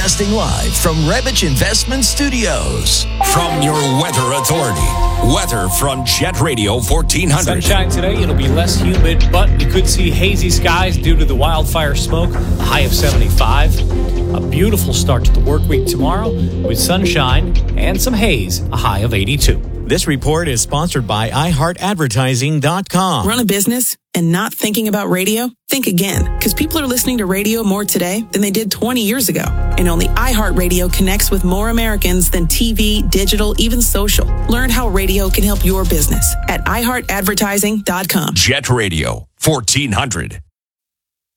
Broadcasting live from Revich Investment Studios. From your weather authority, weather from Jet Radio 1400. Sunshine today, it'll be less humid, but you could see hazy skies due to the wildfire smoke, a high of 75. A beautiful start to the work week tomorrow with sunshine and some haze, a high of 82. This report is sponsored by iHeartAdvertising.com. Run a business and not thinking about radio? Think again, because people are listening to radio more today than they did 20 years ago. And only iHeartRadio connects with more Americans than TV, digital, even social. Learn how radio can help your business at iHeartAdvertising.com. Jet Radio 1400.